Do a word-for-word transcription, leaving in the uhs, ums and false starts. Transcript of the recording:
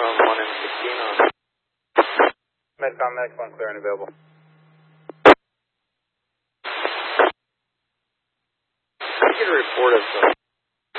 from one M sixteen on. Medcom, Medic one clear and available. Can you get a report of some